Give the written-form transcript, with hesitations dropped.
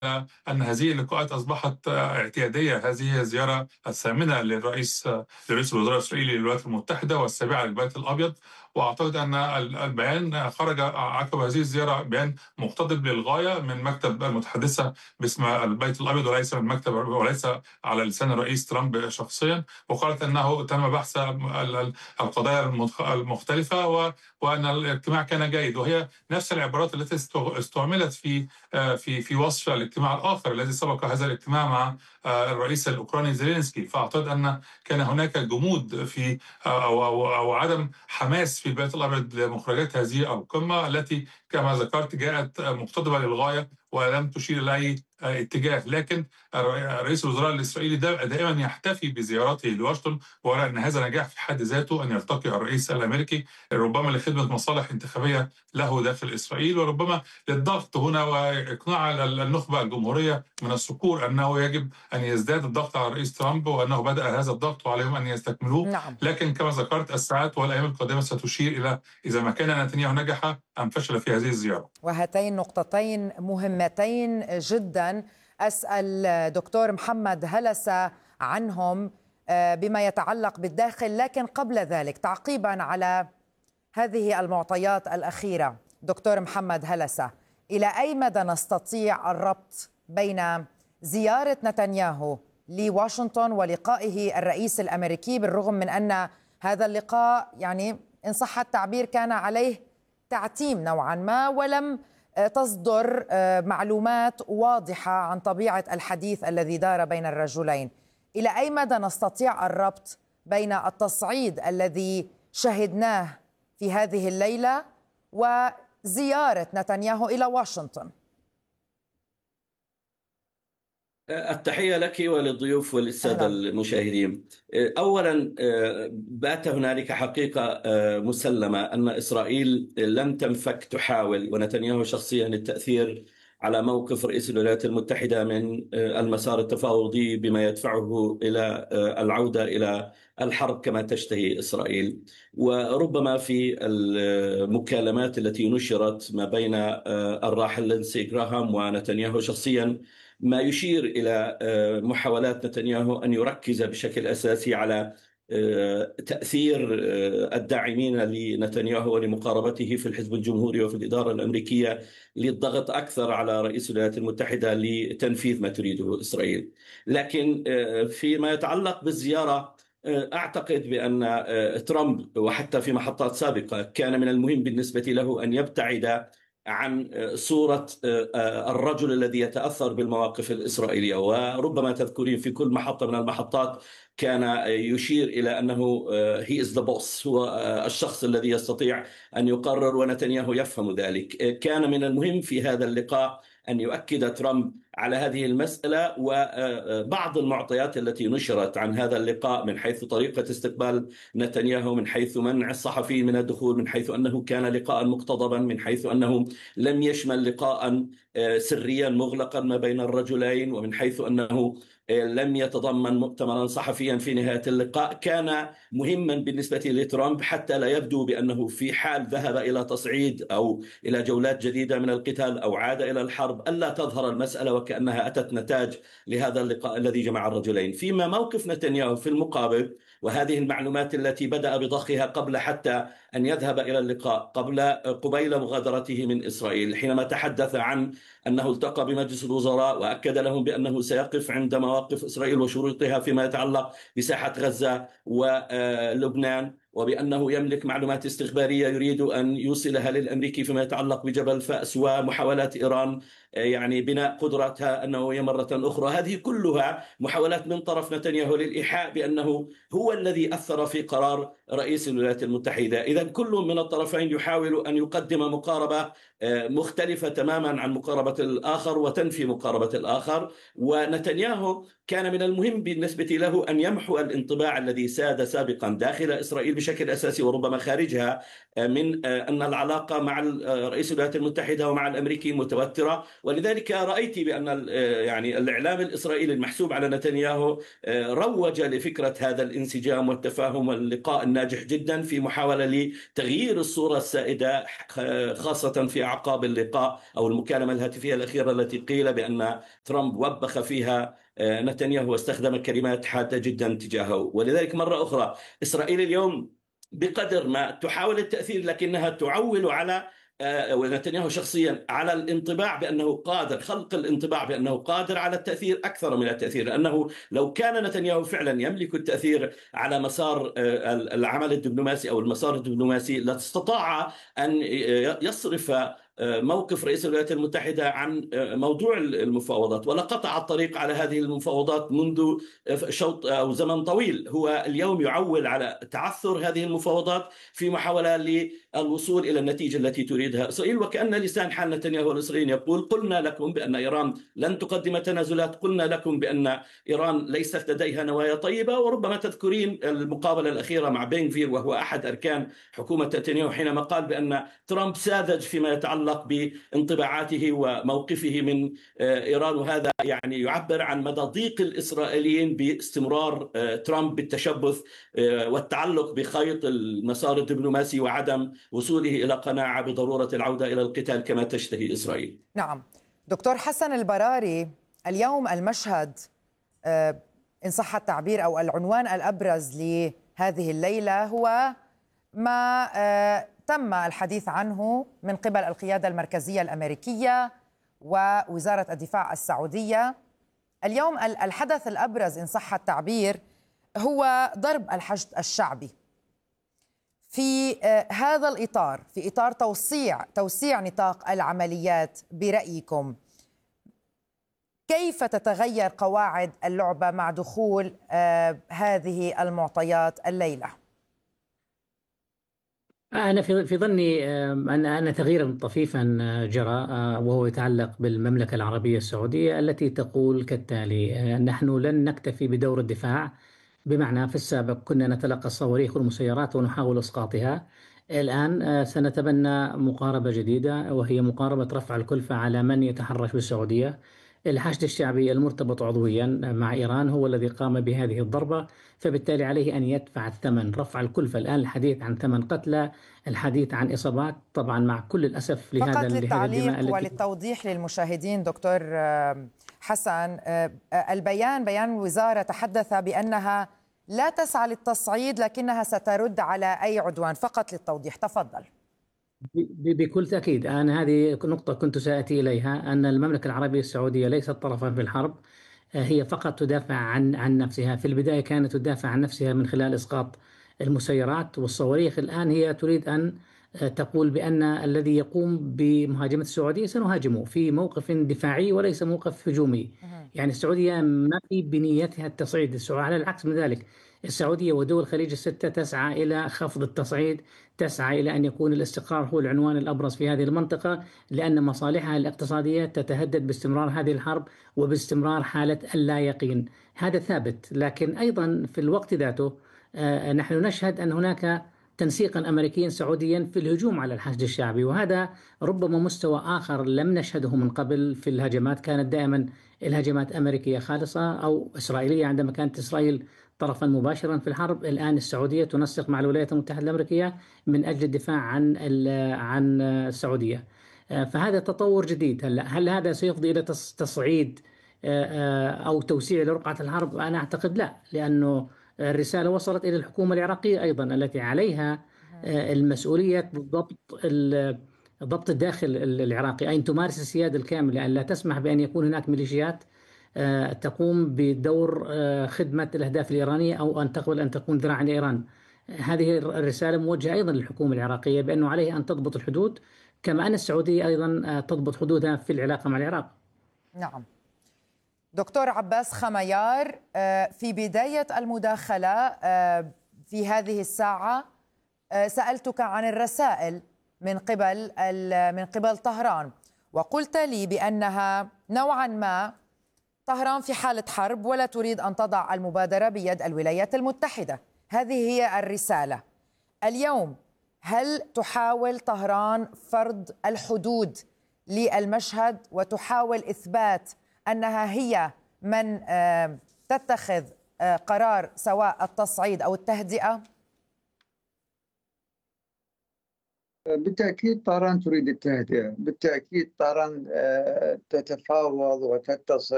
أن هذه اللقاءات أصبحت اعتيادية. هذه هي الزيارة الثامنة لرئيس الوزراء الإسرائيلي للولايات المتحدة والسابعة للبيت الأبيض. وأعتقد أن البيان خرج عقب هذه الزيارة بيان مقتضب للغاية من مكتب المتحدثة باسم البيت الأبيض، وليس من مكتب وليس على لسان الرئيس ترامب شخصيا. وقالت أنه تم بحث القضايا المختلفة وأن الاجتماع كان جيد، وهي نفس العبارات التي استعملت في وصف الاجتماع الآخر الذي سبق هذا الاجتماع مع الرئيس الأوكراني زيلينسكي. فأعتقد أن كان هناك جمود في أو عدم حماس في البيت الأبيض لمخرجات هذه القمة التي كما ذكرت جاءت مقتضبة للغاية ولم تشير لأي اتجاه. لكن رئيس الوزراء الإسرائيلي دائما يحتفي بزياراته لواشنطن، ويرى أن هذا نجاح في حد ذاته أن يلتقي الرئيس الأمريكي، ربما لخدمة مصالح انتخابية له داخل إسرائيل، وربما للضغط هنا وإقناع النخبة الجمهورية من الصقور أنه يجب أن يزداد الضغط على الرئيس ترامب وأنه بدأ هذا الضغط وعليهم أن يستكملوه. نعم. لكن كما ذكرت الساعات والأيام القادمة ستشير إلى إذا ما كان نتنياهو نجح أم فشل في هذه الزيارة. وهاتين نقطتين مهمتين جدا أسأل دكتور محمد هلسة عنهم بما يتعلق بالداخل، لكن قبل ذلك تعقيبا على هذه المعطيات الأخيرة دكتور محمد هلسة، إلى أي مدى نستطيع الربط بين زيارة نتنياهو لواشنطن ولقائه الرئيس الأمريكي، بالرغم من أن هذا اللقاء يعني إن صح التعبير كان عليه تعتيم نوعا ما ولم تصدر معلومات واضحة عن طبيعة الحديث الذي دار بين الرجلين؟ إلى أي مدى نستطيع الربط بين التصعيد الذي شهدناه في هذه الليلة وزيارة نتنياهو إلى واشنطن؟ التحية لك وللضيوف وللسادة المشاهدين. أولا، بات هنالك حقيقة مسلمة أن إسرائيل لم تنفك تحاول ونتنياهو شخصيا التأثير على موقف رئيس الولايات المتحدة من المسار التفاوضي بما يدفعه إلى العودة إلى الحرب كما تشتهي إسرائيل. وربما في المكالمات التي نشرت ما بين الراحل لينسي جراهام ونتنياهو شخصيا ما يشير إلى محاولات نتنياهو أن يركز بشكل أساسي على تأثير الداعمين لنتنياهو ولمقاربته في الحزب الجمهوري وفي الإدارة الأمريكية للضغط أكثر على رئيس الولايات المتحدة لتنفيذ ما تريده إسرائيل. لكن فيما يتعلق بالزيارة، أعتقد بأن ترامب وحتى في محطات سابقة كان من المهم بالنسبة له أن يبتعد عن صورة الرجل الذي يتأثر بالمواقف الإسرائيلية. وربما تذكرين في كل محطة من المحطات كان يشير إلى أنه he is the boss، هو الشخص الذي يستطيع أن يقرر، ونتنياهو يفهم ذلك. كان من المهم في هذا اللقاء أن يؤكد ترامب على هذه المسألة، وبعض المعطيات التي نشرت عن هذا اللقاء من حيث طريقة استقبال نتنياهو، من حيث منع الصحفيين من الدخول، من حيث أنه كان لقاء مقتضبا، من حيث أنه لم يشمل لقاء سريا مغلقا ما بين الرجلين، ومن حيث أنه لم يتضمن مؤتمرا صحفيا في نهاية اللقاء، كان مهما بالنسبة لترامب حتى لا يبدو بأنه في حال ذهب إلى تصعيد أو إلى جولات جديدة من القتال أو عاد إلى الحرب ألا تظهر المسألة وكأنها أتت نتاج لهذا اللقاء الذي جمع الرجلين. فيما موقف نتنياهو في المقابل، وهذه المعلومات التي بدأ بضخها قبل حتى أن يذهب إلى اللقاء، قبيل مغادرته من إسرائيل، حينما تحدث عن أنه التقى بمجلس الوزراء وأكد لهم بأنه سيقف عند مواقف إسرائيل وشروطها فيما يتعلق بساحة غزة ولبنان، وبأنه يملك معلومات استخبارية يريد أن يوصلها للأمريكي فيما يتعلق بجبل فأس ومحاولات إيران يعني بناء قدرتها النووية مرة أخرى. هذه كلها محاولات من طرف نتنياهو للإيحاء بأنه هو الذي أثر في قرار رئيس الولايات المتحدة. إذن كل من الطرفين يحاول أن يقدم مقاربة مختلفة تماما عن مقاربة الآخر وتنفي مقاربة الآخر. ونتنياهو كان من المهم بالنسبة له أن يمحو الانطباع الذي ساد سابقا داخل إسرائيل بشكل أساسي وربما خارجها من أن العلاقة مع رئيس الولايات المتحدة ومع الأمريكي متوترة. ولذلك رأيت بأن يعني الإعلام الإسرائيلي المحسوب على نتنياهو روج لفكرة هذا الانسجام والتفاهم واللقاء الناجح ناجح جدا في محاولة لتغيير الصورة السائدة، خاصة في أعقاب اللقاء أو المكالمة الهاتفية الأخيرة التي قيل بأن ترامب وبخ فيها نتنياهو واستخدم كلمات حادة جدا تجاهه. ولذلك مرة أخرى إسرائيل اليوم بقدر ما تحاول التأثير لكنها تعول على ونتنياهو شخصيا على الانطباع بأنه قادر، خلق الانطباع بأنه قادر على التأثير أكثر من التأثير، لأنه لو كان نتنياهو فعلا يملك التأثير على مسار العمل الدبلوماسي أو المسار الدبلوماسي لاستطاع أن يصرف موقف رئيس الولايات المتحدة عن موضوع المفاوضات، ولقطع الطريق على هذه المفاوضات منذ شوط أو زمن طويل. هو اليوم يعول على تعثر هذه المفاوضات في محاولة للوصول إلى النتيجة التي تريدها إسرائيل، وكأن لسان حال نتنياهو الإسرائيلي يقول: قلنا لكم بأن إيران لن تقدم تنازلات، قلنا لكم بأن إيران ليست لديها نوايا طيبة. وربما تذكرين المقابلة الأخيرة مع بن غفير وهو أحد أركان حكومة نتنياهو حينما قال بأن ترامب ساذج فيما يتعلق بانطباعاته وموقفه من إيران، وهذا يعني يعبر عن مدى ضيق الإسرائيليين باستمرار ترامب بالتشبث والتعلق بخيط المسار الدبلوماسي وعدم وصوله إلى قناعة بضرورة العودة إلى القتال كما تشتهي إسرائيل. نعم دكتور حسن البراري، اليوم المشهد إن صح التعبير أو العنوان الأبرز لهذه الليلة هو ما تم الحديث عنه من قبل القيادة المركزية الأمريكية ووزارة الدفاع السعودية. اليوم الحدث الأبرز إن صح التعبير هو ضرب الحشد الشعبي. في هذا الإطار، في إطار توسيع نطاق العمليات، برأيكم كيف تتغير قواعد اللعبة مع دخول هذه المعطيات الليلة؟ أنا في ظني أن تغييرا طفيفا جرى، وهو يتعلق بالمملكة العربية السعودية التي تقول كالتالي: نحن لن نكتفي بدور الدفاع، بمعنى في السابق كنا نتلقى الصواريخ والمسيرات ونحاول إسقاطها، الآن سنتبنى مقاربة جديدة، وهي مقاربة رفع الكلفة على من يتحرش بالسعودية. الحشد الشعبي المرتبط عضويا مع إيران هو الذي قام بهذه الضربة، فبالتالي عليه أن يدفع الثمن، رفع الكلفة. الآن الحديث عن 8 قتلى، الحديث عن إصابات، طبعا مع كل الأسف فقط للتعليق وللتوضيح للمشاهدين دكتور حسن، بيان الوزارة تحدث بأنها لا تسعى للتصعيد لكنها سترد على أي عدوان، فقط للتوضيح. تفضل. بكل تأكيد، أنا هذه نقطة كنت سآتي إليها، أن المملكة العربية السعودية ليست طرفا في الحرب، هي فقط تدافع عن نفسها. في البداية كانت تدافع عن نفسها من خلال إسقاط المسيرات والصواريخ، الآن هي تريد أن تقول بأن الذي يقوم بمهاجمة السعودية سنهاجمه في موقف دفاعي وليس موقف هجومي. يعني السعودية ما في بنيتها التصعيد، على العكس من ذلك، السعودية ودول الخليج الستة تسعى إلى خفض التصعيد، تسعى إلى أن يكون الاستقرار هو العنوان الأبرز في هذه المنطقة، لأن مصالحها الاقتصادية تتهدد باستمرار هذه الحرب وباستمرار حالة اللا يقين. هذا ثابت، لكن أيضا في الوقت ذاته نحن نشهد أن هناك تنسيقا أمريكيا سعوديا في الهجوم على الحشد الشعبي، وهذا ربما مستوى آخر لم نشهده من قبل في الهجمات. كانت دائما الهجمات أمريكية خالصة أو إسرائيلية عندما كانت إسرائيل طرفا مباشرا في الحرب. الآن السعودية تنسق مع الولايات المتحدة الأمريكية من أجل الدفاع عن السعودية. فهذا تطور جديد. هل هذا سيفضي إلى تصعيد أو توسيع لرقعة الحرب؟ أنا أعتقد لا، لأنه الرسالة وصلت إلى الحكومة العراقية أيضا التي عليها المسؤولية ضبط الداخل العراقي، أن تمارس السيادة الكاملة، أن لا تسمح بأن يكون هناك ميليشيات تقوم بدور خدمة الأهداف الإيرانية أو أن تقبل أن تكون ذراعا لإيران. هذه الرسالة موجهة أيضا للحكومة العراقية بأنه عليها أن تضبط الحدود، كما أن السعودية أيضا تضبط حدودها في العلاقة مع العراق. نعم. دكتور عباس خميار، في بداية المداخلة في هذه الساعة سألتك عن الرسائل من قبل طهران، وقلت لي بأنها نوعا ما طهران في حالة حرب ولا تريد أن تضع المبادرة بيد الولايات المتحدة. هذه هي الرسالة. اليوم هل تحاول طهران فرض الحدود للمشهد وتحاول إثبات أنها هي من تتخذ قرار سواء التصعيد أو التهدئة؟ بالتأكيد طهران تريد التهدئة، بالتأكيد طهران تتفاوض وتتصل